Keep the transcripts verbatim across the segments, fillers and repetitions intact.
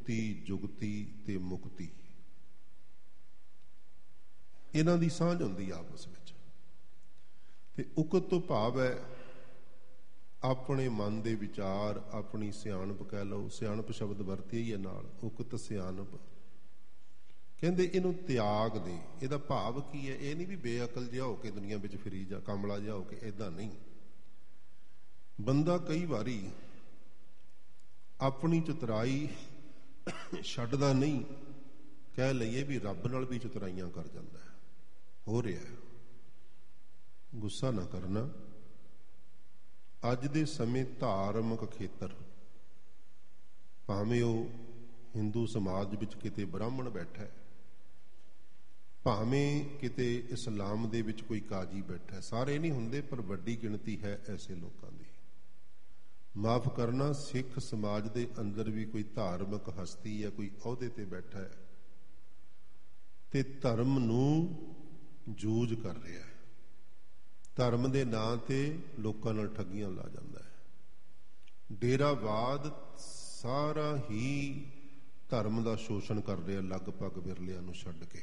ਜੁਗਤੀ ਜੁਗਤੀ ਤੇ ਮੁਕਤੀ, ਇਹਨਾਂ ਦੀ ਸਾਂਝ ਹੁੰਦੀ ਆਪਸ ਵਿੱਚ। ਤੇ ਉਕਤ ਤੋਂ ਭਾਵ ਹੈ ਆਪਣੇ ਮਨ ਦੇ ਵਿਚਾਰ, ਆਪਣੀ ਸਿਆਣਪ ਕਹਿ ਲਓ, ਸਿਆਣਪ ਸ਼ਬਦ ਵਰਤਿਆ ਹੀ ਹੈ ਨਾਲ, ਉਕਤ ਸਿਆਣਪ। ਕਹਿੰਦੇ ਇਹਨੂੰ ਤਿਆਗ ਦੇ। ਇਹਦਾ ਭਾਵ ਕੀ ਹੈ? ਇਹ ਨਹੀਂ ਵੀ ਬੇਅਕਲ ਜਿਹਾ ਹੋ ਕੇ ਦੁਨੀਆ ਵਿੱਚ ਫਿਰੀ ਜਾ, ਕਮਲਾ ਜਿਹਾ ਹੋ ਕੇ, ਏਦਾਂ ਨਹੀਂ। ਬੰਦਾ ਕਈ ਵਾਰੀ ਆਪਣੀ ਚਤੁਰਾਈ ਛੱਡਦਾ ਨਹੀਂ, ਕਹਿ ਲਈਏ ਵੀ ਰੱਬ ਨਾਲ ਵੀ ਚਤੁਰਾਈਆਂ ਕਰ ਜਾਂਦਾ ਹੈ। ਹੋ ਰਿਹਾ, ਗੁੱਸਾ ਨਾ ਕਰਨਾ। ਅੱਜ ਦੇ ਸਮੇਂ ਧਾਰਮਿਕ ਖੇਤਰ, ਭਾਵੇਂ ਉਹ ਹਿੰਦੂ ਸਮਾਜ ਵਿੱਚ ਕਿਤੇ ਬ੍ਰਾਹਮਣ ਬੈਠਾ ਹੈ, ਭਾਵੇਂ ਕਿਤੇ ਇਸਲਾਮ ਦੇ ਵਿੱਚ ਕੋਈ ਕਾਜੀ ਬੈਠਾ ਹੈ, ਸਾਰੇ ਨਹੀਂ ਹੁੰਦੇ ਪਰ ਵੱਡੀ ਗਿਣਤੀ ਹੈ ਐਸੇ ਲੋਕਾਂ ਦੀ। ਮਾਫ ਕਰਨਾ, ਸਿੱਖ ਸਮਾਜ ਦੇ ਅੰਦਰ ਵੀ ਕੋਈ ਧਾਰਮਿਕ ਹਸਤੀ ਜਾਂ ਕੋਈ ਅਹੁਦੇ ਤੇ ਬੈਠਾ ਹੈ ਤੇ ਧਰਮ ਨੂੰ ਜੂਝ ਕਰ ਰਿਹਾ ਹੈ, ਧਰਮ ਦੇ ਨਾਂ ਤੇ ਲੋਕਾਂ ਨਾਲ ਠੱਗੀਆਂ ਲਾ ਜਾਂਦਾ ਹੈ। ਡੇਰਾਵਾਦ ਸਾਰਾ ਹੀ ਧਰਮ ਦਾ ਸ਼ੋਸ਼ਣ ਕਰ ਰਿਹਾ, ਲਗਭਗ ਵਿਰਲਿਆਂ ਨੂੰ ਛੱਡ ਕੇ।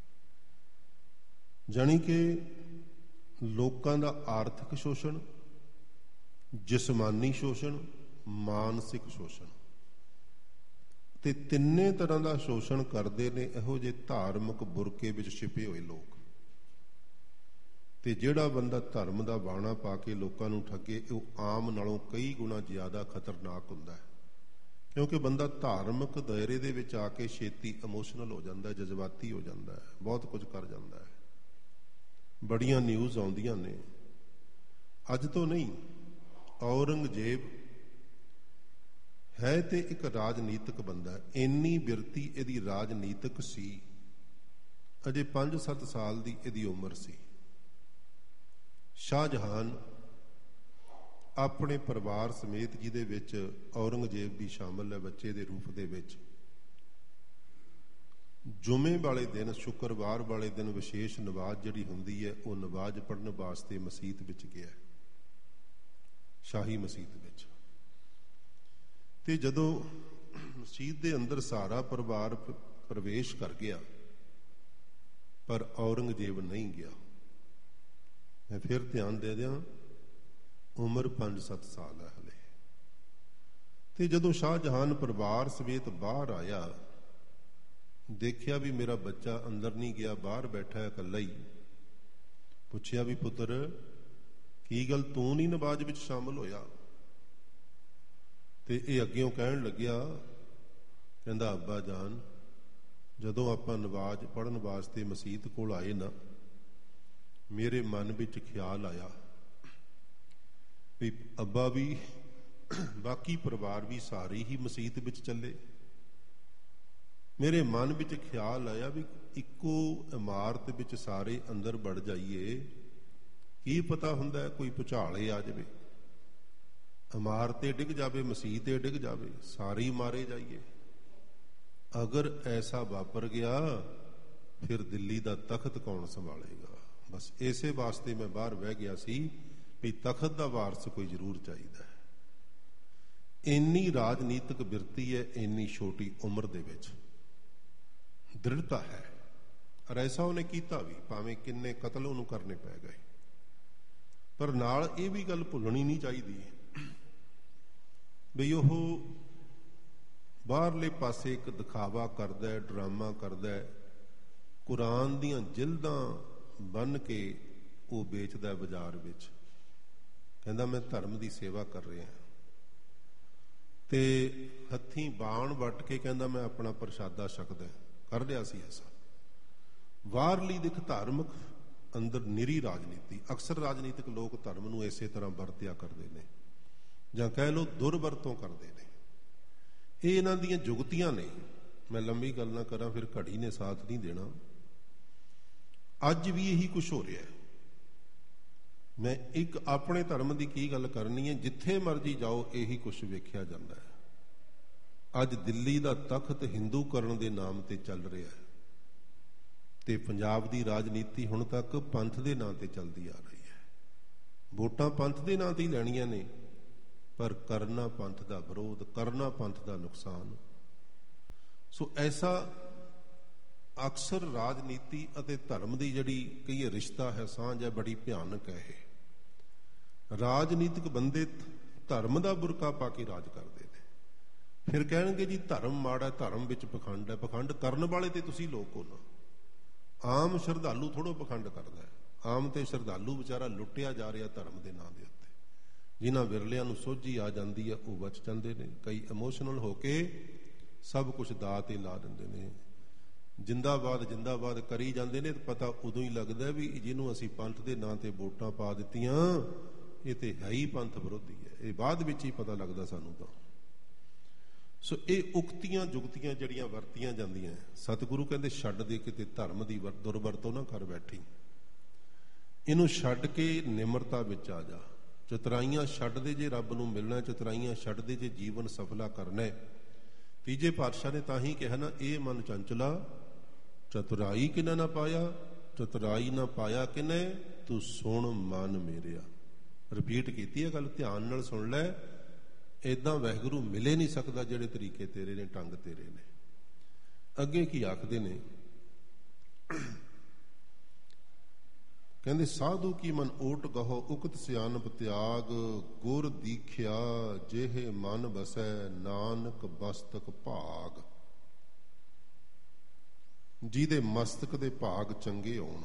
ਜਾਣੀ ਕਿ ਲੋਕਾਂ ਦਾ ਆਰਥਿਕ ਸ਼ੋਸ਼ਣ, ਜਿਸਮਾਨੀ ਸ਼ੋਸ਼ਣ, ਮਾਨਸਿਕ ਸ਼ੋਸ਼ਣ, ਤੇ ਤਿੰਨੇ ਤਰ੍ਹਾਂ ਦਾ ਸ਼ੋਸ਼ਣ ਕਰਦੇ ਨੇ ਇਹੋ ਜਿਹੇ ਧਾਰਮਿਕ ਬੁਰਕੇ ਵਿੱਚ ਛਿਪੇ ਹੋਏ ਲੋਕ। ਤੇ ਜਿਹੜਾ ਬੰਦਾ ਧਰਮ ਦਾ ਬਾਣਾ ਪਾ ਕੇ ਲੋਕਾਂ ਨੂੰ ਠੱਗੇ, ਉਹ ਆਮ ਨਾਲੋਂ ਕਈ ਗੁਣਾ ਜ਼ਿਆਦਾ ਖਤਰਨਾਕ ਹੁੰਦਾ ਹੈ, ਕਿਉਂਕਿ ਬੰਦਾ ਧਾਰਮਿਕ ਦਾਇਰੇ ਦੇ ਵਿੱਚ ਆ ਕੇ ਛੇਤੀ ਇਮੋਸ਼ਨਲ ਹੋ ਜਾਂਦਾ, ਜਜ਼ਬਾਤੀ ਹੋ ਜਾਂਦਾ ਹੈ, ਬਹੁਤ ਕੁਝ ਕਰ ਜਾਂਦਾ ਹੈ। ਬੜੀਆਂ ਨਿਊਜ਼ ਆਉਂਦੀਆਂ ਨੇ, ਅੱਜ ਤੋਂ ਨਹੀਂ, ਔਰੰਗਜ਼ੇਬ ਹੈ ਤੇ ਇੱਕ ਰਾਜਨੀਤਿਕ ਬੰਦਾ, ਇੰਨੀ ਬਿਰਤੀ ਇਹਦੀ ਰਾਜਨੀਤਿਕ ਸੀ, ਅਜੇ ਪੰਜ ਸੱਤ ਸਾਲ ਦੀ ਇਹਦੀ ਉਮਰ ਸੀ। ਸ਼ਾਹਜਹਾਨ ਆਪਣੇ ਪਰਿਵਾਰ ਸਮੇਤ, ਜਿਹਦੇ ਵਿੱਚ ਔਰੰਗਜ਼ੇਬ ਵੀ ਸ਼ਾਮਲ ਹੈ ਬੱਚੇ ਦੇ ਰੂਪ ਦੇ ਵਿੱਚ, ਜੁਮੇ ਵਾਲੇ ਦਿਨ, ਸ਼ੁੱਕਰਵਾਰ ਵਾਲੇ ਦਿਨ ਵਿਸ਼ੇਸ਼ ਨਮਾਜ਼ ਜਿਹੜੀ ਹੁੰਦੀ ਹੈ, ਉਹ ਨਮਾਜ਼ ਪੜ੍ਹਨ ਵਾਸਤੇ ਮਸੀਤ ਵਿੱਚ ਗਿਆ, ਸ਼ਾਹੀ ਮਸੀਤ ਵਿੱਚ। ਤੇ ਜਦੋਂ ਮਸੀਤ ਦੇ ਅੰਦਰ ਸਾਰਾ ਪਰਿਵਾਰ ਪ੍ਰਵੇਸ਼ ਕਰ ਗਿਆ, ਪਰ ਔਰੰਗਜ਼ੇਬ ਨਹੀਂ ਗਿਆ। ਮੈਂ ਫਿਰ ਧਿਆਨ ਦੇ ਦਿਆਂ, ਉਮਰ ਪੰਜ ਸੱਤ ਸਾਲ ਹੈ ਹਲੇ। ਤੇ ਜਦੋਂ ਸ਼ਾਹਜਹਾਨ ਪਰਿਵਾਰ ਸਮੇਤ ਬਾਹਰ ਆਇਆ, ਦੇਖਿਆ ਵੀ ਮੇਰਾ ਬੱਚਾ ਅੰਦਰ ਨਹੀਂ ਗਿਆ, ਬਾਹਰ ਬੈਠਾ ਹੈ ਇਕੱਲਾ ਹੀ। ਪੁੱਛਿਆ ਵੀ ਪੁੱਤਰ ਕੀ ਗੱਲ, ਤੂੰ ਨਹੀਂ ਨਮਾਜ਼ ਵਿੱਚ ਸ਼ਾਮਲ ਹੋਇਆ? ਤੇ ਇਹ ਅੱਗਿਓਂ ਕਹਿਣ ਲੱਗਿਆ, ਕਹਿੰਦਾ ਅੱਬਾ ਜਾਨ, ਜਦੋਂ ਆਪਾਂ ਨਮਾਜ਼ ਪੜ੍ਹਨ ਵਾਸਤੇ ਮਸੀਤ ਕੋਲ ਆਏ ਨਾ, ਮੇਰੇ ਮਨ ਵਿੱਚ ਖਿਆਲ ਆਇਆ ਵੀ ਅੱਬਾ ਵੀ, ਬਾਕੀ ਪਰਿਵਾਰ ਵੀ ਸਾਰੇ ਹੀ ਮਸੀਤ ਵਿੱਚ ਚੱਲੇ। ਮੇਰੇ ਮਨ ਵਿੱਚ ਖਿਆਲ ਆਇਆ ਵੀ ਇੱਕੋ ਇਮਾਰਤ ਵਿੱਚ ਸਾਰੇ ਅੰਦਰ ਵੜ ਜਾਈਏ, ਕੀ ਪਤਾ ਹੁੰਦਾ ਕੋਈ ਭੁਚਾਲੇ ਆ ਜਾਵੇ, ਇਮਾਰਤ ਡਿੱਗ ਜਾਵੇ, ਮਸੀਤ ਡਿੱਗ ਜਾਵੇ, ਸਾਰੇ ਹੀ ਮਾਰੇ ਜਾਈਏ। ਅਗਰ ਐਸਾ ਵਾਪਰ ਗਿਆ ਫਿਰ ਦਿੱਲੀ ਦਾ ਤਖਤ ਕੌਣ ਸੰਭਾਲੇਗਾ? ਬਸ ਇਸੇ ਵਾਸਤੇ ਮੈਂ ਬਾਹਰ ਬਹਿ ਗਿਆ ਸੀ ਵੀ ਤਖਤ ਦਾ ਵਾਰਸ ਕੋਈ ਜ਼ਰੂਰ ਚਾਹੀਦਾ ਹੈ। ਇੰਨੀ ਰਾਜਨੀਤਿਕ ਬਿਰਤੀ ਹੈ ਇੰਨੀ ਛੋਟੀ ਉਮਰ ਦੇ ਵਿੱਚ, ਦ੍ਰਿੜਤਾ ਹੈ। ਔਰ ਐਸਾ ਉਹਨੇ ਕੀਤਾ ਵੀ, ਭਾਵੇਂ ਕਿੰਨੇ ਕਤਲ ਉਹਨੂੰ ਕਰਨੇ ਪੈ ਗਏ। ਪਰ ਨਾਲ ਇਹ ਵੀ ਗੱਲ ਭੁੱਲਣੀ ਨਹੀਂ ਚਾਹੀਦੀ ਬਈ ਉਹ ਬਾਹਰਲੇ ਪਾਸੇ ਇੱਕ ਦਿਖਾਵਾ ਕਰਦਾ, ਡਰਾਮਾ ਕਰਦਾ, ਕੁਰਾਨ ਦੀਆਂ ਜਿਲਦਾਂ ਬੰਨ ਕੇ ਉਹ ਵੇਚਦਾ ਬਾਜ਼ਾਰ ਵਿੱਚ। ਕਹਿੰਦਾ ਮੈਂ ਧਰਮ ਦੀ ਸੇਵਾ ਕਰ ਰਿਹਾ, ਤੇ ਹੱਥੀਂ ਬਾਣ ਵੱਟ ਕੇ ਕਹਿੰਦਾ ਮੈਂ ਆਪਣਾ ਪ੍ਰਸ਼ਾਦਾ ਛਕਦਾ। ਕਰ ਲਿਆ ਸੀ ਐਸਾ। ਬਾਹਰਲੀ ਦਿਖ ਧਾਰਮਿਕ, ਅੰਦਰ ਨਿਰੀ ਰਾਜਨੀਤੀ। ਅਕਸਰ ਰਾਜਨੀਤਿਕ ਲੋਕ ਧਰਮ ਨੂੰ ਇਸੇ ਤਰ੍ਹਾਂ ਵਰਤਿਆ ਕਰਦੇ ਨੇ, ਜਾਂ ਕਹਿ ਲਓ ਦੁਰਵਰਤੋਂ ਕਰਦੇ ਨੇ। ਇਹ ਇਹਨਾਂ ਦੀਆਂ ਜੁਗਤੀਆਂ ਨੇ। ਮੈਂ ਲੰਬੀ ਗੱਲ ਨਾ ਕਰਾਂ, ਫਿਰ ਘੜੀ ਨੇ ਸਾਥ ਨਹੀਂ ਦੇਣਾ। ਅੱਜ ਵੀ ਇਹੀ ਕੁਛ ਹੋ ਰਿਹਾ। ਮੈਂ ਇੱਕ ਆਪਣੇ ਧਰਮ ਦੀ ਕੀ ਗੱਲ ਕਰਨੀ ਹੈ, ਜਿੱਥੇ ਮਰਜੀ ਜਾਓ ਇਹੀ ਕੁਛ ਵੇਖਿਆ ਜਾਂਦਾ ਹੈ। ਅੱਜ ਦਿੱਲੀ ਦਾ ਤਖਤ ਹਿੰਦੂਕਰਨ ਦੇ ਨਾਮ ਤੇ ਚੱਲ ਰਿਹਾ ਹੈ, ਤੇ ਪੰਜਾਬ ਦੀ ਰਾਜਨੀਤੀ ਹੁਣ ਤੱਕ ਪੰਥ ਦੇ ਨਾਂ ਤੇ ਚੱਲਦੀ ਆ ਰਹੀ ਹੈ। ਵੋਟਾਂ ਪੰਥ ਦੇ ਨਾਂ ਤੇ ਹੀ ਲੈਣੀਆਂ ਨੇ, ਪਰ ਕਰਨਾ ਪੰਥ ਦਾ ਵਿਰੋਧ, ਕਰਨਾ ਪੰਥ ਦਾ ਨੁਕਸਾਨ। ਸੋ ਐਸਾ ਅਕਸਰ ਰਾਜਨੀਤੀ ਅਤੇ ਧਰਮ ਦੀ ਜਿਹੜੀ ਕਹੀਏ ਰਿਸ਼ਤਾ ਹੈ, ਸਾਂਝ ਹੈ, ਬੜੀ ਭਿਆਨਕ ਹੈ। ਇਹ ਰਾਜਨੀਤਿਕ ਬੰਦੇ ਧਰਮ ਦਾ ਬੁਰਕਾ ਪਾ ਕੇ ਰਾਜ ਕਰਦੇ ਨੇ, ਫਿਰ ਕਹਿਣਗੇ ਜੀ ਧਰਮ ਮਾੜਾ, ਧਰਮ ਵਿੱਚ ਪਖੰਡ ਹੈ। ਪਖੰਡ ਕਰਨ ਵਾਲੇ ਤੇ ਤੁਸੀਂ ਲੋਕ ਹੋ ਨਾ। ਆਮ ਸ਼ਰਧਾਲੂ ਥੋੜ੍ਹਾ ਪਖੰਡ ਕਰਦਾ ਹੈ। ਆਮ ਤੇ ਸ਼ਰਧਾਲੂ ਵਿਚਾਰਾ ਲੁੱਟਿਆ ਜਾ ਰਿਹਾ ਧਰਮ ਦੇ ਨਾਂ ਦੇ ਉੱਤੇ। ਜਿਨ੍ਹਾਂ ਵਿਰਲਿਆਂ ਨੂੰ ਸੋਝੀ ਆ ਜਾਂਦੀ ਹੈ ਉਹ ਬਚ ਜਾਂਦੇ ਨੇ। ਕਈ ਇਮੋਸ਼ਨਲ ਹੋ ਕੇ ਸਭ ਕੁਛ ਦਾਅ ਤੇ ਲਾ ਦਿੰਦੇ ਨੇ। ਜਿੰਦਾਬਾਦ ਜਿੰਦਾਬਾਦ ਕਰੀ ਜਾਂਦੇ ਨੇ। ਪਤਾ ਉਦੋਂ ਹੀ ਲੱਗਦਾ ਵੀ ਜਿਹਨੂੰ ਅਸੀਂ ਪੰਥ ਦੇ ਨਾਂ ਤੇ ਵੋਟਾਂ ਪਾ ਦਿੱਤੀਆਂ ਇਹ ਤੇ ਹੈ ਹੀ ਪੰਥ ਵਿਰੋਧੀ ਹੈ। ਇਹ ਬਾਅਦ ਵਿੱਚ ਹੀ ਪਤਾ ਲੱਗਦਾ ਸਾਨੂੰ ਤਾਂ। ਸੋ ਇਹ ਉਕਤੀਆਂ ਜੁਗਤੀਆਂ ਜਿਹੜੀਆਂ ਵਰਤੀਆਂ ਜਾਂਦੀਆਂ, ਸਤਿਗੁਰੂ ਕਹਿੰਦੇ ਛੱਡ ਦੇ, ਕਿਤੇ ਧਰਮ ਦੀ ਦੁਰਵਰਤੋਂ ਨਾ ਕਰ ਬੈਠੀ। ਇਹਨੂੰ ਛੱਡ ਕੇ ਨਿਮਰਤਾ ਵਿੱਚ ਆ ਜਾ। ਚਤੁਰਾਈਆਂ ਛੱਡ ਦੇ ਜੇ ਰੱਬ ਨੂੰ ਮਿਲਣਾ, ਚਤੁਰਾਈਆਂ ਛੱਡ ਦੇ ਜੇ ਜੀਵਨ ਸਫਲਾ ਕਰਨਾ। ਤੀਜੇ ਪਾਤਸ਼ਾਹ ਨੇ ਤਾਂ ਹੀ ਕਿਹਾ ਨਾ, ਇਹ ਮਨ ਚੰਚਲਾ ਚਤੁਰਾਈ ਕਿਨੇ ਨਾ ਪਾਇਆ, ਚਤੁਰਾਈ ਨਾ ਪਾਇਆ ਕਿਨੇ ਤੂੰ ਸੁਣ ਮਨ ਮੇਰਿਆ। ਰਿਪੀਟ ਕੀਤੀ ਹੈ ਗੱਲ, ਧਿਆਨ ਨਾਲ ਸੁਣ ਲੈ। ਏਦਾਂ ਵਾਹਿਗੁਰੂ ਮਿਲੇ ਨਹੀਂ ਸਕਦਾ ਜਿਹੜੇ ਤਰੀਕੇ ਤੇਰੇ ਨੇ, ਢੰਗ ਤੇਰੇ ਨੇ। ਅੱਗੇ ਕੀ ਆਖਦੇ ਨੇ, ਕਹਿੰਦੇ ਸਾਧੂ ਕੀ ਮਨ ਓਟ ਗਹੋ ਉਕਤ ਸਿਆਣਪ ਤਿਆਗ, ਗੁਰ ਦੀਖਿਆ ਜਿਹੇ ਮਨ ਬਸੈ ਨਾਨਕ ਮਸਤਕ ਭਾਗ। ਜਿਹਦੇ ਮਸਤਕ ਦੇ ਭਾਗ ਚੰਗੇ ਹੋਣ,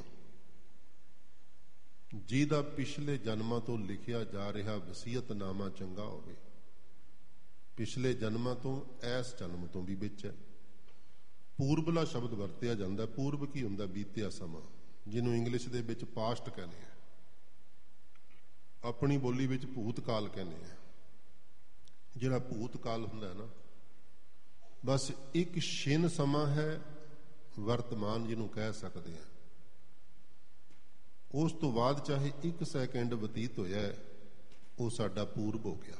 ਜਿਹਦਾ ਪਿਛਲੇ ਜਨਮਾਂ ਤੋਂ ਲਿਖਿਆ ਜਾ ਰਿਹਾ ਵਸੀਅਤਨਾਮਾ ਚੰਗਾ ਹੋਵੇ, ਪਿਛਲੇ ਜਨਮਾਂ ਤੋਂ ਇਸ ਜਨਮ ਤੋਂ ਵੀ ਵਿੱਚ ਹੈ। ਪੂਰਬਲਾ ਸ਼ਬਦ ਵਰਤਿਆ ਜਾਂਦਾ। ਪੂਰਬ ਕੀ ਹੁੰਦਾ? ਬੀਤਿਆ ਸਮਾਂ, ਜਿਹਨੂੰ ਇੰਗਲਿਸ਼ ਦੇ ਵਿੱਚ ਪਾਸਟ ਕਹਿੰਦੇ ਆ, ਆਪਣੀ ਬੋਲੀ ਵਿੱਚ ਭੂਤਕਾਲ ਕਹਿੰਦੇ ਆ। ਜਿਹੜਾ ਭੂਤਕਾਲ ਹੁੰਦਾ ਨਾ, ਬਸ ਇੱਕ ਛਿਨ ਸਮਾਂ ਹੈ, ਵਰਤਮਾਨ ਜਿਹਨੂੰ ਕਹਿ ਸਕਦੇ ਆ। ਉਸ ਤੋਂ ਬਾਅਦ ਚਾਹੇ ਇੱਕ ਸੈਕਿੰਡ ਬਤੀਤ ਹੋਇਆ, ਉਹ ਸਾਡਾ ਪੂਰਬ ਹੋ ਗਿਆ।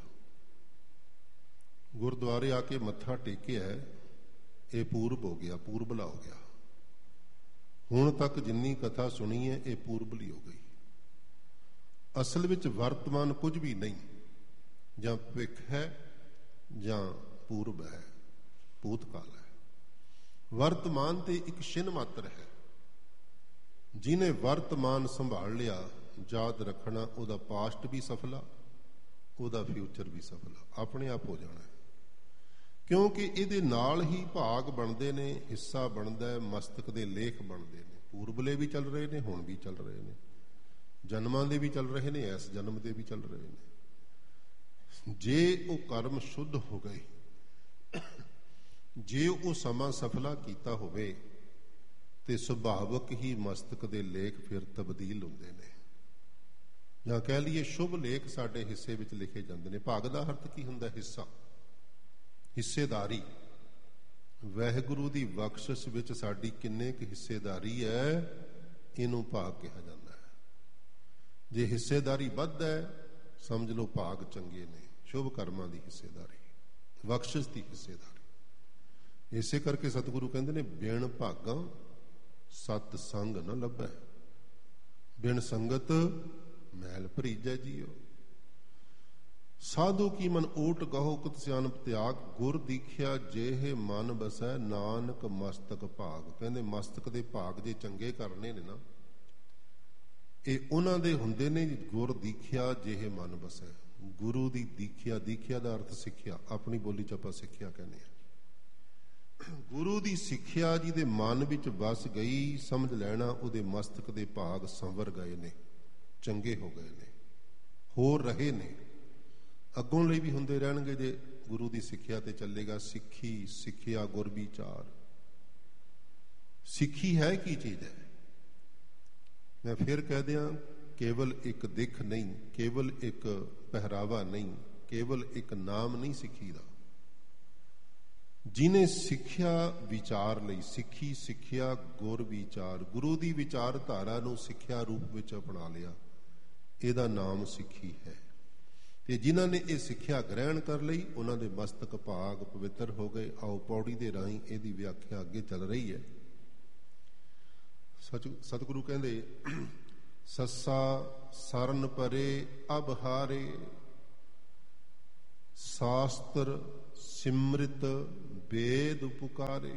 ਗੁਰਦੁਆਰੇ ਆ ਕੇ ਮੱਥਾ ਟੇਕਿਆ, ਇਹ ਪੂਰਬ ਹੋ ਗਿਆ, ਪੂਰਬਲਾ ਹੋ ਗਿਆ। ਹੁਣ ਤੱਕ ਜਿੰਨੀ ਕਥਾ ਸੁਣੀ ਹੈ ਇਹ ਪੂਰਬਲੀ ਹੋ ਗਈ। ਅਸਲ ਵਿੱਚ ਵਰਤਮਾਨ ਕੁਝ ਵੀ ਨਹੀਂ, ਜਾਂ ਭਵਿੱਖ ਹੈ ਜਾਂ ਪੂਰਬ ਹੈ, ਭੂਤਕਾਲ ਹੈ। ਵਰਤਮਾਨ ਤੇ ਇੱਕ ਛਿਨ ਮਾਤਰ ਹੈ। ਜਿਹਨੇ ਵਰਤਮਾਨ ਸੰਭਾਲ ਲਿਆ, ਯਾਦ ਰੱਖਣਾ, ਉਹਦਾ ਪਾਸਟ ਵੀ ਸਫਲਾ, ਉਹਦਾ ਫਿਊਚਰ ਵੀ ਸਫਲਾ, ਆਪਣੇ ਆਪ ਹੋ ਜਾਣਾ। ਕਿਉਂਕਿ ਇਹਦੇ ਨਾਲ ਹੀ ਭਾਗ ਬਣਦੇ ਨੇ, ਹਿੱਸਾ ਬਣਦਾ ਹੈ, ਮਸਤਕ ਦੇ ਲੇਖ ਬਣਦੇ ਨੇ। ਪੂਰਬਲੇ ਵੀ ਚੱਲ ਰਹੇ ਨੇ, ਹੁਣ ਵੀ ਚੱਲ ਰਹੇ ਨੇ, ਜਨਮਾਂ ਦੇ ਵੀ ਚੱਲ ਰਹੇ ਨੇ, ਇਸ ਜਨਮ ਦੇ ਵੀ ਚੱਲ ਰਹੇ ਨੇ। ਜੇ ਉਹ ਕਰਮ ਸ਼ੁੱਧ ਹੋ ਗਏ, ਜੇ ਉਹ ਸਮਾਂ ਸਫਲਾ ਕੀਤਾ ਹੋਵੇ, ਤੇ ਸੁਭਾਵਕ ਹੀ ਮਸਤਕ ਦੇ ਲੇਖ ਫਿਰ ਤਬਦੀਲ ਹੁੰਦੇ ਨੇ, ਜਾਂ ਕਹਿ ਲਈਏ ਸ਼ੁਭ ਲੇਖ ਸਾਡੇ ਹਿੱਸੇ ਵਿੱਚ ਲਿਖੇ ਜਾਂਦੇ ਨੇ। ਭਾਗ ਦਾ ਅਰਥ ਕੀ ਹੁੰਦਾ? ਹਿੱਸਾ, ਹਿੱਸੇਦਾਰੀ। ਵਾਹਿਗੁਰੂ ਦੀ ਬਖਸ਼ਿਸ਼ ਵਿੱਚ ਸਾਡੀ ਕਿੰਨੇ ਕੁ ਹਿੱਸੇਦਾਰੀ ਹੈ, ਇਹਨੂੰ ਭਾਗ ਕਿਹਾ ਜਾਂਦਾ ਹੈ। ਜੇ ਹਿੱਸੇਦਾਰੀ ਵੱਧ ਹੈ, ਸਮਝ ਲਓ ਭਾਗ ਚੰਗੇ ਨੇ, ਸ਼ੁਭ ਕਰਮਾਂ ਦੀ ਹਿੱਸੇਦਾਰੀ, ਬਖਸ਼ਿਸ਼ ਦੀ ਹਿੱਸੇਦਾਰੀ। ਇਸੇ ਕਰਕੇ ਸਤਿਗੁਰੂ ਕਹਿੰਦੇ ਨੇ, ਬਿਨ ਭਾਗਾਂ ਸਤ ਸੰਗ ਨਾ ਲੱਭੈ, ਬਿਨ ਸੰਗਤ ਮੈਲ ਭਰੀਜੈ ਜੀਓ। ਸਾਧੂ ਕੀ ਮਨ ਓਟ ਗਹੋ ਕੁਤ ਸਿਆਣਪ ਤਿਆਗ, ਗੁਰ ਦੀਖਿਆ ਜਿਹੇ ਮਨ ਬਸੈ ਨਾਨਕ ਮਸਤਕ ਭਾਗ। ਕਹਿੰਦੇ ਮਸਤਕ ਦੇ ਭਾਗ ਜੇ ਚੰਗੇ ਕਰਨੇ ਨੇ ਨਾ, ਇਹ ਉਹਨਾਂ ਦੇ ਹੁੰਦੇ ਨੇ ਗੁਰ ਦੀਖਿਆ ਜਿਹੇ ਮਨ ਬਸੈ। ਗੁਰੂ ਦੀ ਦੀਖਿਆ, ਦੀਖਿਆ ਦਾ ਅਰਥ ਸਿੱਖਿਆ, ਆਪਣੀ ਬੋਲੀ ਚ ਆਪਾਂ ਸਿੱਖਿਆ ਕਹਿੰਦੇ ਆ। ਗੁਰੂ ਦੀ ਸਿੱਖਿਆ ਜਿਹਦੇ ਮਨ ਵਿੱਚ ਵਸ ਗਈ, ਸਮਝ ਲੈਣਾ ਉਹਦੇ ਮਸਤਕ ਦੇ ਭਾਗ ਸੰਵਰ ਗਏ ਨੇ, ਚੰਗੇ ਹੋ ਗਏ ਨੇ, ਹੋ ਰਹੇ ਨੇ, ਅੱਗੋਂ ਲਈ ਵੀ ਹੁੰਦੇ ਰਹਿਣਗੇ ਜੇ ਗੁਰੂ ਦੀ ਸਿੱਖਿਆ ਤੇ ਚੱਲੇਗਾ। ਸਿੱਖੀ, ਸਿੱਖਿਆ, ਗੁਰ ਵਿਚਾਰ। ਸਿੱਖੀ ਹੈ ਕੀ ਚੀਜ਼ ਹੈ? ਮੈਂ ਫਿਰ ਕਹਿ ਦਿਆਂ, ਕੇਵਲ ਇੱਕ ਦਿੱਖ ਨਹੀਂ, ਕੇਵਲ ਇੱਕ ਪਹਿਰਾਵਾ ਨਹੀਂ, ਕੇਵਲ ਇੱਕ ਨਾਮ ਨਹੀਂ ਸਿੱਖੀ ਦਾ। ਜਿਹਨੇ ਸਿੱਖਿਆ ਵਿਚਾਰ ਲਈ, ਸਿੱਖੀ, ਸਿੱਖਿਆ, ਗੁਰ ਵਿਚਾਰ, ਗੁਰੂ ਦੀ ਵਿਚਾਰਧਾਰਾ ਨੂੰ ਸਿੱਖਿਆ ਰੂਪ ਵਿੱਚ ਅਪਣਾ ਲਿਆ, ਇਹਦਾ ਨਾਮ ਸਿੱਖੀ ਹੈ। ਤੇ ਜਿਨ੍ਹਾਂ ਨੇ ਇਹ ਸਿੱਖਿਆ ਗ੍ਰਹਿਣ ਕਰ ਲਈ, ਉਹਨਾਂ ਦੇ ਮਸਤਕ ਭਾਗ ਪਵਿੱਤਰ ਹੋ ਗਏ। ਆਓ ਪੌੜੀ ਦੇ ਰਾਹੀਂ ਇਹਦੀ ਵਿਆਖਿਆ ਅੱਗੇ ਚੱਲ ਰਹੀ ਹੈ। ਸਚ ਸਤਿਗੁਰੂ ਕਹਿੰਦੇ, ਸੱਸਾ ਸਰਨ ਪਰੇ ਅਬ ਹਾਰੇ, ਸ਼ਾਸਤਰ ਸਿਮਰਿਤ ਵੇਦ ਪੁਕਾਰੇ।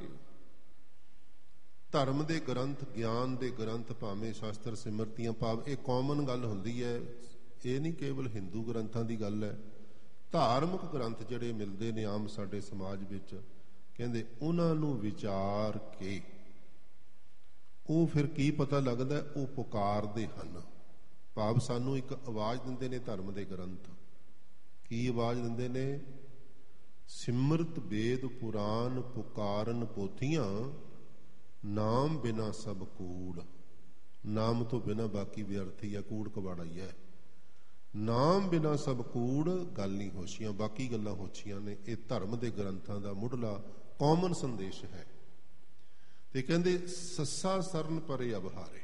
ਧਰਮ ਦੇ ਗ੍ਰੰਥ, ਗਿਆਨ ਦੇ ਗ੍ਰੰਥ, ਭਾਵੇਂ ਸ਼ਾਸਤਰ ਸਿਮਰਤੀਆਂ, ਭਾਵ ਇਹ ਕਾਮਨ ਗੱਲ ਹੁੰਦੀ ਹੈ, ਇਹ ਨਹੀਂ ਕੇਵਲ ਹਿੰਦੂ ਗ੍ਰੰਥਾਂ ਦੀ ਗੱਲ ਹੈ। ਧਾਰਮਿਕ ਗ੍ਰੰਥ ਜਿਹੜੇ ਮਿਲਦੇ ਨੇ ਆਮ ਸਾਡੇ ਸਮਾਜ ਵਿੱਚ, ਕਹਿੰਦੇ ਉਹਨਾਂ ਨੂੰ ਵਿਚਾਰ ਕੇ ਉਹ ਫਿਰ ਕੀ ਪਤਾ ਲੱਗਦਾ, ਉਹ ਪੁਕਾਰਦੇ ਹਨ। ਭਾਵ ਸਾਨੂੰ ਇੱਕ ਆਵਾਜ਼ ਦਿੰਦੇ ਨੇ ਧਰਮ ਦੇ ਗ੍ਰੰਥ। ਕੀ ਆਵਾਜ਼ ਦਿੰਦੇ ਨੇ? ਸਿਮਰਤ ਵੇਦ ਪੁਰਾਨ ਪੁਕਾਰਨ ਪੋਥੀਆਂ, ਨਾਮ ਬਿਨਾ ਸਭ ਕੂੜ। ਨਾਮ ਤੋਂ ਬਿਨਾ ਬਾਕੀ ਵਿਅਰਥੀ ਹੈ, ਕੂੜ ਕਬਾੜਾ ਹੀ ਹੈ। ਨਾਮ ਬਿਨਾ ਸਭ ਕੂੜ, ਗੱਲ ਨਹੀਂ ਹੋਸ਼ੀਆਂ, ਬਾਕੀ ਗੱਲਾਂ ਹੋਛੀਆਂ ਨੇ। ਇਹ ਧਰਮ ਦੇ ਗ੍ਰੰਥਾਂ ਦਾ ਮੁੱਢਲਾ ਕਾਮਨ ਸੰਦੇਸ਼ ਹੈ। ਤੇ ਕਹਿੰਦੇ ਸੱਸਾ ਸਰਨ ਪਰੇ ਅਬਹਾਰੇ।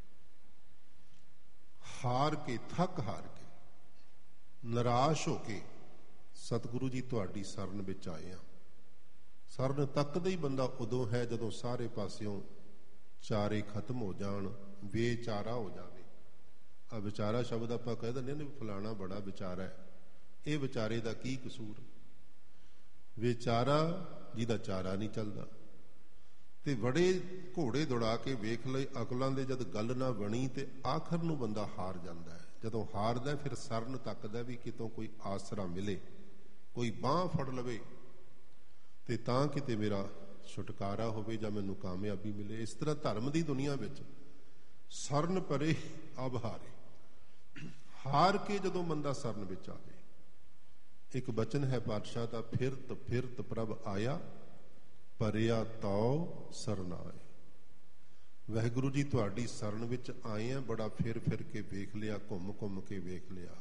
ਹਾਰ ਕੇ, ਥੱਕ ਹਾਰ ਕੇ, ਨਿਰਾਸ਼ ਹੋ ਕੇ ਸਤਿਗੁਰੂ ਜੀ ਤੁਹਾਡੀ ਸਰਨ ਵਿੱਚ ਆਏ ਆ। ਸਰਨ ਤੱਕਦਾ ਹੀ ਬੰਦਾ ਉਦੋਂ ਹੈ ਜਦੋਂ ਸਾਰੇ ਪਾਸਿਓਂ ਚਾਰੇ ਖਤਮ ਹੋ ਜਾਣ, ਬੇਚਾਰਾ ਹੋ ਜਾਵੇ। ਆ ਵਿਚਾਰਾ ਸ਼ਬਦ ਆਪਾਂ ਕਹਿ ਦਿੰਦੇ ਨੇ, ਫਲਾਣਾ ਬੜਾ ਵਿਚਾਰਾ ਹੈ। ਇਹ ਵਿਚਾਰੇ ਦਾ ਕੀ ਕਸੂਰ? ਵਿਚਾਰਾ ਜਿਹਦਾ ਚਾਰਾ ਨਹੀਂ ਚੱਲਦਾ। ਤੇ ਬੜੇ ਘੋੜੇ ਦੌੜਾ ਕੇ ਵੇਖ ਲਏ ਅਕਲਾਂ ਦੇ, ਜਦ ਗੱਲ ਨਾ ਬਣੀ ਤੇ ਆਖਰ ਨੂੰ ਬੰਦਾ ਹਾਰ ਜਾਂਦਾ ਹੈ। ਜਦੋਂ ਹਾਰਦਾ ਫਿਰ ਸਰਨ ਤੱਕਦਾ ਵੀ ਕਿਤੋਂ ਕੋਈ ਆਸਰਾ ਮਿਲੇ, ਕੋਈ ਬਾਂਹ ਫੜ ਲਵੇ, ਤੇ ਤਾਂ ਕਿਤੇ ਮੇਰਾ ਛੁਟਕਾਰਾ ਹੋਵੇ ਜਾਂ ਮੈਨੂੰ ਕਾਮਯਾਬੀ ਮਿਲੇ। ਇਸ ਤਰ੍ਹਾਂ ਧਰਮ ਦੀ ਦੁਨੀਆ ਵਿੱਚ ਸਰਨ ਪਰੇ ਅਬਹਾਰੇ, ਹਾਰ ਕੇ ਜਦੋਂ ਬੰਦਾ ਸਰਨ ਵਿੱਚ ਆਵੇ। ਇੱਕ ਬਚਨ ਹੈ ਪਾਤਸ਼ਾਹ ਦਾ, ਫਿਰਤ ਫਿਰਤ ਪ੍ਰਭ ਆਇਆ, ਪਰਿਆ ਤਉ ਸਰਨਾਏ। ਵਾਹਿਗੁਰੂ ਜੀ ਤੁਹਾਡੀ ਸਰਨ ਵਿੱਚ ਆਏ ਆ, ਬੜਾ ਫਿਰ ਫਿਰ ਕੇ ਵੇਖ ਲਿਆ, ਘੁੰਮ ਘੁੰਮ ਕੇ ਵੇਖ ਲਿਆ,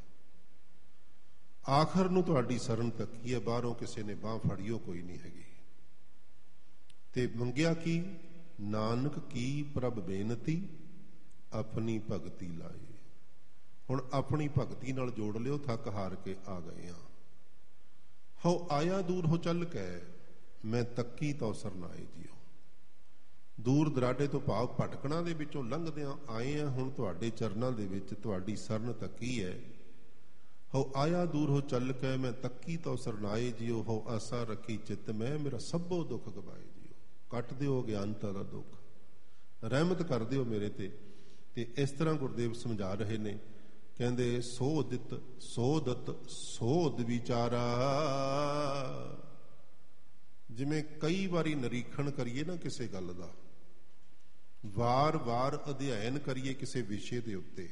ਆਖਰ ਨੂੰ ਤੁਹਾਡੀ ਸਰਨ ਤੱਕੀ ਹੈ। ਬਾਹਰੋਂ ਕਿਸੇ ਨੇ ਬਾਂਹ ਫੜੀਓ ਕੋਈ ਨਹੀਂ ਹੈਗੀ। ਤੇ ਮੰਗਿਆ ਕੀ? ਨਾਨਕ ਕੀ ਪ੍ਰਭ ਬੇਨਤੀ, ਆਪਣੀ ਭਗਤੀ ਲਾਏ। ਹੁਣ ਆਪਣੀ ਭਗਤੀ ਨਾਲ ਜੋੜ ਲਿਓ, ਥੱਕ ਹਾਰ ਕੇ ਆ ਗਏ ਆ। ਹਉ ਆਇਆ ਦੂਰ ਹੋ ਚੱਲ ਕੇ, ਮੈਂ ਤੱਕੀ ਤਉ ਸਰਨਾਏ ਜੀਓ। ਦੂਰ ਦਰਾਡੇ ਤੋਂ ਭਾਵ ਭਟਕਣਾ ਦੇ ਵਿੱਚੋਂ ਲੰਘਦਿਆਂ ਆਏ ਆ, ਹੁਣ ਤੁਹਾਡੇ ਚਰਨਾਂ ਦੇ ਵਿੱਚ ਤੁਹਾਡੀ ਸਰਨ ਤੱਕੀ ਹੈ। ਹਉ ਆਇਆ ਦੂਰ ਹੋ ਚੱਲ ਕੇ, ਮੈਂ ਤੱਕੀ ਤਉ ਸਰਨਾਏ ਜੀਓ। ਹਉ ਆਸਾ ਰੱਖੀ ਚਿੱਤ ਮੈਂ, ਮੇਰਾ ਸਭੋ ਦੁੱਖ ਗਵਾਏ ਜੀਓ। ਕੱਟ ਦਿਓ ਗਿਆਨਤਾ ਦਾ ਦੁੱਖ, ਰਹਿਮਤ ਕਰ ਦਿਓ ਮੇਰੇ ਤੇ। ਤੇ ਇਸ ਤਰ੍ਹਾਂ ਗੁਰਦੇਵ ਸਮਝਾ ਰਹੇ ਨੇ, ਕਹਿੰਦੇ ਸੋ ਦਿੱਤ ਸੋ ਦਤ ਸੋਧ ਵਿਚਾਰਾ। ਜਿਵੇਂ ਕਈ ਵਾਰੀ ਨਿਰੀਖਣ ਕਰੀਏ ਨਾ ਕਿਸੇ ਗੱਲ ਦਾ, ਵਾਰ-ਵਾਰ ਅਧਿਐਨ ਕਰੀਏ ਕਿਸੇ ਵਿਸ਼ੇ ਦੇ ਉੱਤੇ,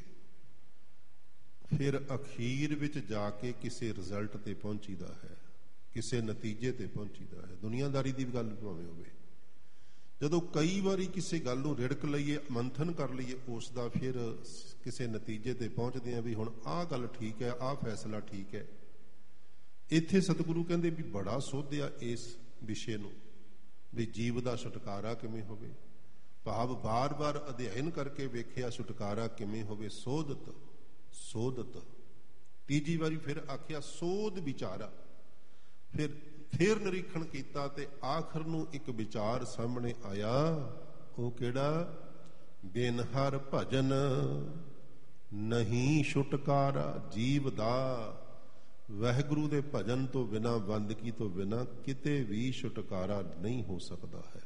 ਫਿਰ ਅਖੀਰ ਵਿੱਚ ਜਾ ਕੇ ਕਿਸੇ ਰਿਜ਼ਲਟ ਤੇ ਪਹੁੰਚੀਦਾ ਹੈ, ਕਿਸੇ ਨਤੀਜੇ ਤੇ ਪਹੁੰਚੀਦਾ ਹੈ। ਦੁਨੀਆਦਾਰੀ ਦੀ ਗੱਲ ਭਾਵੇਂ ਹੋਵੇ, ਜਦੋਂ ਕਈ ਵਾਰੀ ਕਿਸੇ ਗੱਲ ਨੂੰ ਰਿੜਕ ਲਈਏ, ਮੰਥਨ ਕਰ ਲਈਏ, ਉਸ ਦਾ ਫਿਰ ਕਿਸੇ ਨਤੀਜੇ ਤੇ ਪਹੁੰਚਦੇ ਆ ਵੀ ਹੁਣ ਆਹ ਗੱਲ ਠੀਕ ਹੈ, ਆਹ ਫੈਸਲਾ ਠੀਕ ਹੈ। ਇੱਥੇ ਸਤਿਗੁਰੂ ਕਹਿੰਦੇ ਵੀ ਬੜਾ ਸੋਧਿਆ ਇਸ ਵਿਸ਼ੇ ਨੂੰ, ਵੀ ਜੀਵ ਦਾ ਛੁਟਕਾਰਾ ਕਿਵੇਂ ਹੋਵੇ। ਭਾਵ ਬਾਰ-ਬਾਰ ਅਧਿਐਨ ਕਰਕੇ ਵੇਖਿਆ ਛੁਟਕਾਰਾ ਕਿਵੇਂ ਹੋਵੇ। ਸੋਧਤ ਸੋਧਤ, ਤੀਜੀ ਵਾਰੀ ਫਿਰ ਆਖਿਆ ਸੋਧ ਵਿਚਾਰਾ। ਫਿਰ ਫਿਰ ਨਿਰੀਖਣ ਕੀਤਾ ਤੇ ਆਖਰ ਨੂੰ ਇੱਕ ਵਿਚਾਰ ਸਾਹਮਣੇ ਆਇਆ। ਉਹ ਕਿਹੜਾ? ਬਿਨ ਹਰ ਭਜਨ ਨਹੀਂ ਛੁਟਕਾਰਾ ਜੀਵ ਦਾ। ਵਾਹਿਗੁਰੂ ਦੇ ਭਜਨ ਤੋਂ ਬਿਨਾ, ਬੰਦਗੀ ਤੋਂ ਬਿਨਾ ਕਿਤੇ ਵੀ ਛੁਟਕਾਰਾ ਨਹੀਂ ਹੋ ਸਕਦਾ ਹੈ।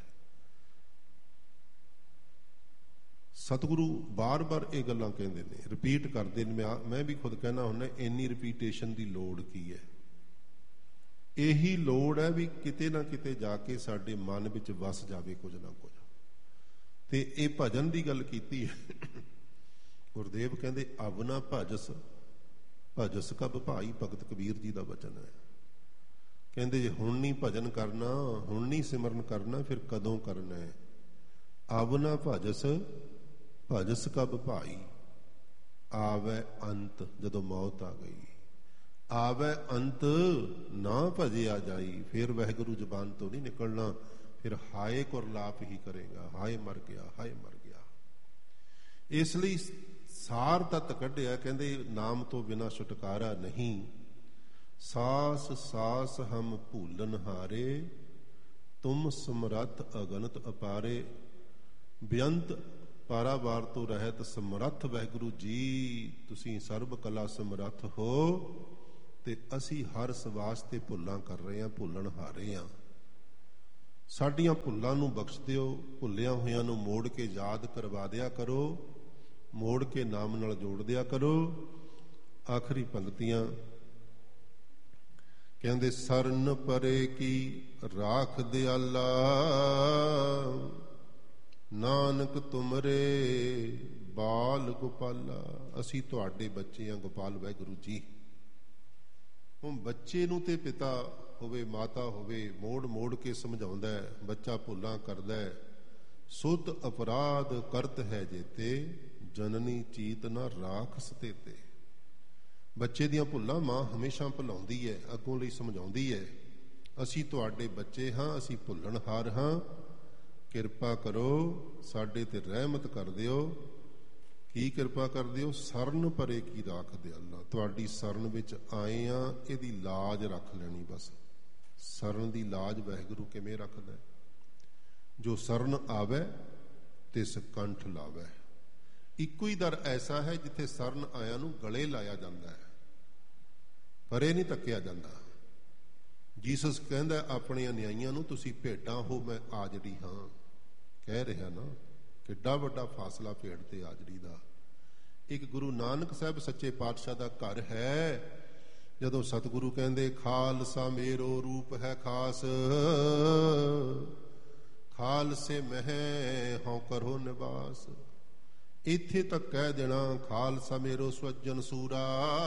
ਸਤਿਗੁਰੂ ਬਾਰ-ਬਾਰ ਇਹ ਗੱਲਾਂ ਕਹਿੰਦੇ ਨੇ, ਰਿਪੀਟ ਕਰਦੇ ਨੇ। ਮੈਂ ਮੈਂ ਵੀ ਖੁਦ ਕਹਿਣਾ ਹੁੰਦਾ, ਇੰਨੀ ਰਿਪੀਟੇਸ਼ਨ ਦੀ ਲੋੜ ਕੀ ਹੈ? ਇਹੀ ਲੋੜ ਹੈ ਵੀ ਕਿਤੇ ਨਾ ਕਿਤੇ ਜਾ ਕੇ ਸਾਡੇ ਮਨ ਵਿੱਚ ਵਸ ਜਾਵੇ ਕੁਝ ਨਾ ਕੁਝ। ਤੇ ਇਹ ਭਜਨ ਦੀ ਗੱਲ ਕੀਤੀ ਹੈ। ਗੁਰਦੇਵ ਕਹਿੰਦੇ ਅਬ ਨਾ ਭਜਸ ਭਜਸ ਕਬ ਭਾਈ, ਭਗਤ ਕਬੀਰ ਜੀ ਦਾ ਵਚਨ ਹੈ। ਕਹਿੰਦੇ ਜੇ ਹੁਣ ਨਹੀਂ ਭਜਨ ਕਰਨਾ, ਹੁਣ ਨਹੀਂ ਸਿਮਰਨ ਕਰਨਾ, ਫਿਰ ਕਦੋਂ ਕਰਨਾ ਹੈ? ਅਬ ਨਾ ਭਜਸ ਭਜਸ ਕਬ ਭਾਈ, ਆਵੇ ਅੰਤ, ਜਦੋਂ ਮੌਤ ਆ ਗਈ। ਆਵੇ ਅੰਤ ਨਾ ਭਜਿਆ ਜਾਈ, ਫਿਰ ਵਾਹਿਗੁਰੂ ਜ਼ਬਾਨ ਤੋਂ ਨਹੀਂ ਨਿਕਲਣਾ। ਫਿਰ ਹਾਏ ਕੁਰਲਾਪ ਹੀ ਕਰੇਗਾ, ਹਾਏ ਮਰ ਗਿਆ, ਹਾਏ ਮਰ ਗਿਆ। ਇਸ ਲਈ ਸਾਰ ਤੱਤ ਕੱਢਿਆ, ਕਹਿੰਦੇ ਨਾਮ ਤੋਂ ਬਿਨਾ ਛੁਟਕਾਰਾ ਨਹੀਂ। ਸਾਸ ਸਾਸ ਹਮ ਭੂਲਨ ਹਾਰੇ, ਤੁਮ ਸਮਰੱਥ ਅਗਨਤ ਅਪਾਰੇ। ਬੇਅੰਤ ਪਾਰਾਵਾਰ ਤੋਂ ਰਹਿਤ ਸਮਰੱਥ ਵਾਹਿਗੁਰੂ ਜੀ, ਤੁਸੀਂ ਸਰਬ ਕਲਾ ਸਮਰੱਥ ਹੋ। ਤੇ ਅਸੀਂ ਹਰ ਸਵਾਸ ਤੇ ਭੁੱਲਾਂ ਕਰ ਰਹੇ ਹਾਂ, ਭੁੱਲਣ ਹਾਰੇ ਹਾਂ। ਸਾਡੀਆਂ ਭੁੱਲਾਂ ਨੂੰ ਬਖਸ਼ ਦਿਓ, ਭੁੱਲਿਆਂ ਹੋਇਆਂ ਨੂੰ ਮੋੜ ਕੇ ਯਾਦ ਕਰਵਾ ਦਿਆ ਕਰੋ, ਮੋੜ ਕੇ ਨਾਮ ਨਾਲ ਜੋੜ ਦਿਆ ਕਰੋ। ਆਖਰੀ ਪੰਕਤੀਆਂ ਕਹਿੰਦੇ, ਸਰਨ ਪਰੇ ਕੀ ਰਾਖ ਦਿਆਲਾ, ਨਾਨਕ ਤੁਮਰੇ ਬਾਲ ਗੋਪਾਲਾ। ਅਸੀਂ ਤੁਹਾਡੇ ਬੱਚੇ ਹਾਂ ਗੋਪਾਲ ਵਾਹਿਗੁਰੂ ਜੀ। ਹੁਣ ਬੱਚੇ ਨੂੰ ਤੇ ਪਿਤਾ ਹੋਵੇ, ਮਾਤਾ ਹੋਵੇ, ਮੋੜ ਮੋੜ ਕੇ ਸਮਝਾਉਂਦਾ ਹੈ। ਬੱਚਾ ਭੁੱਲਾਂ ਕਰਦਾ ਹੈ। ਸੁਤ ਅਪਰਾਧ ਕਰਤ ਹੈ ਜੇਤੇ, ਜਨਨੀ ਚੀਤ ਨਾ ਰਾਖ ਸਤੇਤੇ। ਬੱਚੇ ਦੀਆਂ ਭੁੱਲਾਂ ਮਾਂ ਹਮੇਸ਼ਾ ਭੁਲਾਉਂਦੀ ਹੈ, ਅੱਗੋਂ ਲਈ ਸਮਝਾਉਂਦੀ ਹੈ। ਅਸੀਂ ਤੁਹਾਡੇ ਬੱਚੇ ਹਾਂ, ਅਸੀਂ ਭੁੱਲਣਹਾਰ ਹਾਂ, ਕਿਰਪਾ ਕਰੋ ਸਾਡੇ ਤੇ ਰਹਿਮਤ ਕਰ ਦਿਓ। ਕੀ ਕਿਰਪਾ ਕਰ ਦਿਓ? ਸਰਨ ਪਰੇ ਕੀ ਰਾਖ ਦਿਆਲਾ। ਤੁਹਾਡੀ ਸਰਨ ਵਿੱਚ ਆਏ ਆ, ਇਹਦੀ ਲਾਜ ਰੱਖ ਲੈਣੀ। ਬਸ ਸਰਨ ਦੀ ਲਾਜ ਵਾਹਿਗੁਰੂ ਕਿਵੇਂ ਰੱਖਦਾ? ਜੋ ਸਰਨ ਆਵੇ ਤਿਸ ਕੰਠ ਲਾਵੇ। ਇੱਕੋ ਹੀ ਦਰ ਐਸਾ ਹੈ ਜਿੱਥੇ ਸਰਨ ਆਇਆਂ ਨੂੰ ਗਲੇ ਲਾਇਆ ਜਾਂਦਾ ਹੈ, ਪਰੇ ਨਹੀਂ ਧੱਕਿਆ ਜਾਂਦਾ। ਜੀਸਸ ਕਹਿੰਦਾ ਆਪਣੀਆਂ ਨਿਆਈਆਂ ਨੂੰ, ਤੁਸੀਂ ਭੇਡਾਂ ਹੋ, ਮੈਂ ਆਜੜੀ ਹਾਂ। ਕਹਿ ਰਿਹਾ ਨਾ, ਕਿੱਡਾ ਵੱਡਾ ਫਾਸਲਾ ਭੇਡ ਤੇ ਆਜੜੀ ਦਾ। ਇੱਕ ਗੁਰੂ ਨਾਨਕ ਸਾਹਿਬ ਸੱਚੇ ਪਾਤਸ਼ਾਹ ਦਾ ਘਰ ਹੈ। ਜਦੋਂ ਸਤਿਗੁਰੂ ਕਹਿੰਦੇ, ਖਾਲਸਾ ਮੇਰੋ ਰੂਪ ਹੈ ਖਾਸ, ਖਾਲਸੇ ਮਹਿ ਹਉ ਕਰੋ ਨਿਵਾਸ। ਇੱਥੇ ਤੱਕ ਕਹਿ ਦੇਣਾ, ਖਾਲਸਾ ਮੇਰੋ ਸਵੱਜਨ ਸੂਰਾ,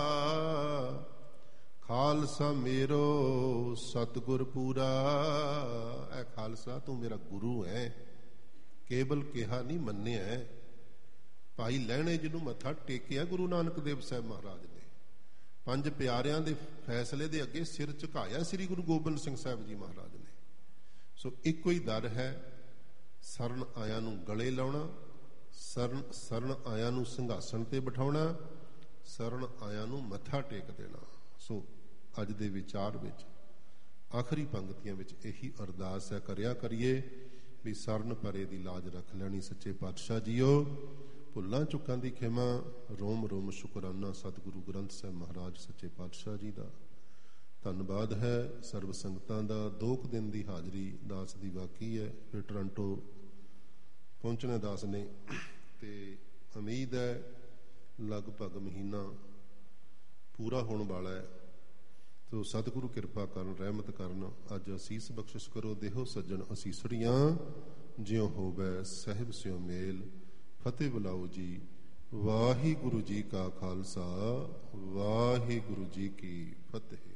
ਖਾਲਸਾ ਮੇਰੋ ਸਤਿਗੁਰ ਪੂਰਾ। ਐ ਖਾਲਸਾ ਤੂੰ ਮੇਰਾ ਗੁਰੂ ਹੈ, ਕੇਵਲ ਕਿਹਾ ਨਹੀਂ ਮੰਨਿਆ। ਭਾਈ ਲਹਿਣੇ ਜਿਹਨੂੰ ਮੱਥਾ ਟੇਕਿਆ ਗੁਰੂ ਨਾਨਕ ਦੇਵ ਸਾਹਿਬ ਮਹਾਰਾਜ ਨੇ, ਪੰਜ ਪਿਆਰਿਆਂ ਦੇ ਫੈਸਲੇ ਦੇ ਅੱਗੇ ਸਿਰ ਝੁਕਾਇਆ ਸ੍ਰੀ ਗੁਰੂ ਗੋਬਿੰਦ ਸਿੰਘ ਸਾਹਿਬ ਜੀ ਮਹਾਰਾਜ ਨੇ। ਸੋ ਇੱਕੋ ਹੀ ਦਰ ਹੈ, ਸਰਨ ਆਇਆਂ ਨੂੰ ਗਲੇ ਲਾਉਣਾ, ਸਰਨ ਸਰਨ ਆਇਆਂ ਨੂੰ ਸਿੰਘਾਸਣ ਤੇ ਬਿਠਾਉਣਾ, ਸਰਨ ਆਇਆਂ ਨੂੰ ਮੱਥਾ ਟੇਕ ਦੇਣਾ। ਸੋ ਅੱਜ ਦੇ ਵਿਚਾਰ ਵਿੱਚ ਆਖਰੀ ਪੰਕਤੀਆਂ ਵਿੱਚ ਇਹੀ ਅਰਦਾਸ ਹੈ, ਕਰਿਆ ਕਰੀਏ ਵੀ ਸਰਨ ਪਰੇ ਦੀ ਲਾਜ ਰੱਖ ਲੈਣੀ। ਸੱਚੇ ਪਾਤਸ਼ਾਹ ਜੀਓ, ਭੁੱਲਾਂ ਚੁੱਕਾਂ ਦੀ ਖਿਮਾ, ਰੋਮ ਰੋਮ ਸ਼ੁਕਰਾਨਾ ਸਤਿਗੁਰੂ ਗ੍ਰੰਥ ਸਾਹਿਬ ਮਹਾਰਾਜ ਸੱਚੇ ਪਾਤਸ਼ਾਹ ਜੀ ਦਾ। ਧੰਨਵਾਦ ਹੈ ਸਰਬ ਸੰਗਤਾਂ ਦਾ। ਦੋ ਕੁ ਦਿਨ ਦੀ ਹਾਜ਼ਰੀ ਦਾਸ ਦੀ ਬਾਕੀ ਹੈ, ਫਿਰ ਟੋਰਾਂਟੋ ਪਹੁੰਚਣਾ ਦਾਸ ਨੇ, ਤੇ ਉਮੀਦ ਹੈ ਲਗਭਗ ਮਹੀਨਾ ਪੂਰਾ ਹੋਣ ਵਾਲਾ ਹੈ। ਤੋ ਸਤਿਗੁਰੂ ਕਿਰਪਾ ਕਰਨ, ਰਹਿਮਤ ਕਰਨ। ਅੱਜ ਅਸੀਸ ਬਖਸ਼ਿਸ਼ ਕਰੋ, ਦੇਹੋ ਸੱਜਣ ਅਸੀਸੜੀਆਂ, ਜਿਉ ਹੋਵੇ ਸਾਹਿਬ ਸਿਉ ਮੇਲ। ਫਤਿਹ ਬੁਲਾਓ ਜੀ। ਵਾਹਿਗੁਰੂ ਜੀ ਕਾ ਖਾਲਸਾ, ਵਾਹਿਗੁਰੂ ਜੀ ਕੀ ਫਤਿਹ।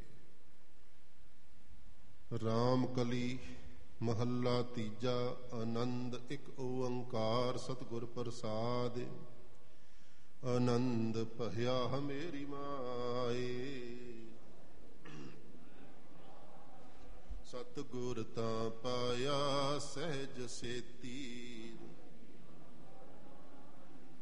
ਰਾਮ ਕਲੀ ਮਹੱਲਾ ਤੀਜਾ। ਆਨੰਦ ਇੱਕ ਓੰਕਾਰ ਸਤਿਗੁਰ ਪ੍ਰਸਾਦਿ, ਆਨੰਦ ਭਇਆ ਮੇਰੀ ਮਾਏ। ਸਤਿਗੁਰ ਤਾਂ ਪਾਇਆ ਸਹਿਜ ਸੇਤੀ,